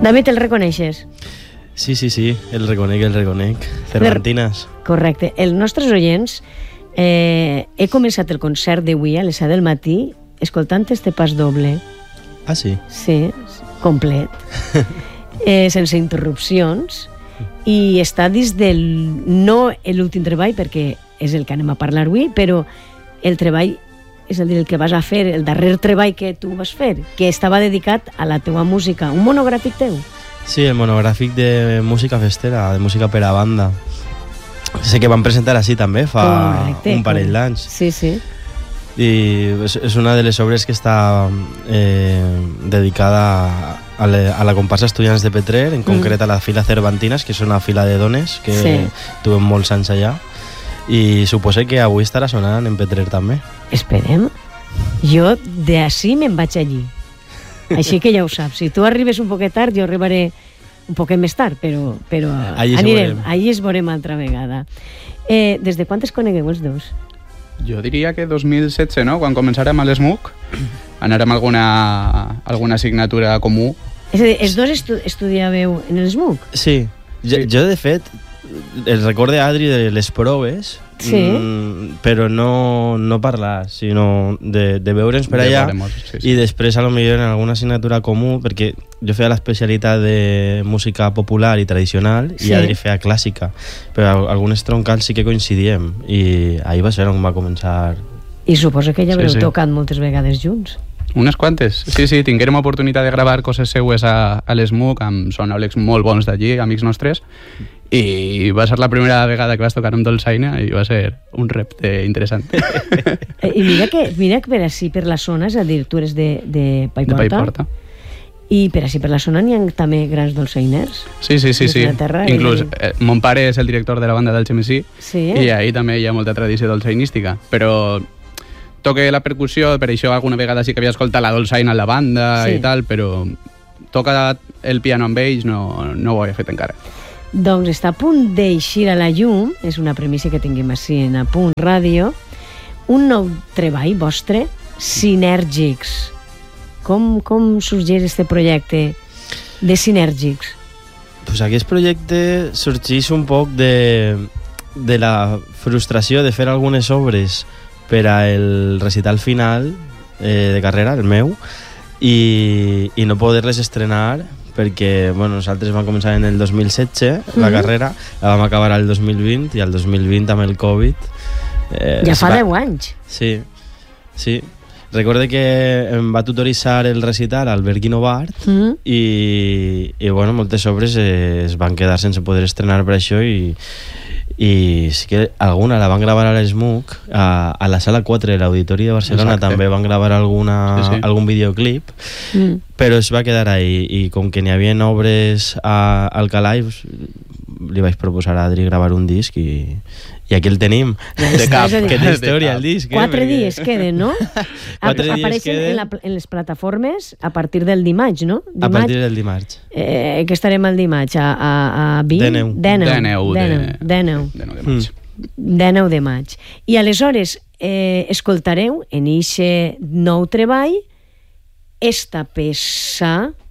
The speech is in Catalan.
David, el reconeixes? Sí, el reconec. Cervantinas. Correcte. Els nostres oients, he començat el concert d'avui a les 7 del matí escoltant este pas doble. Ah, sí? Sí, complet. Sense interrupcions. I està dins del... no l'últim treball, perquè és el que anem a parlar avui, però el treball, és a dir, el que vas a fer, el darrer treball que tu vas fer, que estava dedicat a la teua música. Un monogràfic teu? Sí, el monogràfic de música festera, de música per a banda. Sé que van presentar així també fa un parell d'anys. Sí, sí. I és una de les obres que està dedicada a la comparsa Estudiants de Petrer, en concret a la fila Cervantinas, que és una fila de dones que tuvem molts anys allà, i suposo que avui estarà sonant en Petrer també. Esperem. Jo d'ací me'n vaig allí, així que ja ho saps. Si tu arribes un poquet tard, jo arribaré un poquet més tard, però anirem, allí es veurem altra vegada. Des de quan es conegueu els dos? Jo diria que 2016, no? Quan començarem a l'ESMUC, anarem a alguna assignatura comú. És a dir, els dos estudiàveu en l'ESMUC? Sí. Jo, de fet, el recorde Adri de les proves, però no parlar, sinó de veure'ns per allà i després a lo millor en alguna assignatura comú, perquè jo feia l'especialitat de música popular i tradicional i Adri feia clàssica, però algunes troncals sí que coincidíem i ahir va ser on va començar. I suposo que ja haureu tocat moltes vegades junts. Unes quantes, sí, tinguérem oportunitat de gravar coses seues a l'ESMUC amb sonòlegs molt bons d'allí, amics nostres, i va ser la primera vegada que vas tocar amb dolçaina i va ser un repte interessant. I mira que per així per la zona, és a dir, tu eres de Paiporta, i per així per la zona n'hi ha també grans dolçainers. Sí. Inclús mon pare és el director de la banda del Xemesí i ahí també hi ha molta tradició dolçainística, però toque la percussió, per això alguna vegada sí que havia escoltat la dolçaina a la banda i tal, però tocar el piano amb ells no ho he fet encara. Doncs està a punt d'eixir a la llum, és una premissa que tinguem així en A Punt Ràdio, un nou treball vostre, Sinèrgics. Com sorgeix este projecte de Sinèrgics? Pues aquest projecte sorgeix un poc de la frustració de fer algunes obres per al recital final de carrera, el meu, i no poder-les estrenar perquè nosaltres vam començar en el 2016 la carrera, la vam acabar al 2020 i al 2020 amb el Covid ja fa 10 anys. Sí. Recorde que em va tutoritzar el recital Albert Guinovart i moltes obres es van quedar sense poder estrenar per això i sí que alguna la van gravar a l'ESMUC a la sala 4 de l'Auditori de Barcelona. Exacte. També van gravar algun videoclip però es va quedar ahí i com que n'hi havia obres al Calai li vaig proposar a Adri gravar un disc i aquí el tenim de cap, que té història el disc 4 dies queden, no? 4 dies apareixen en les plataformes a partir del dimarts, no? A partir del dimarts que estarem el dimarts a 20? 19 de maig i aleshores escoltareu en eixe nou treball esta peça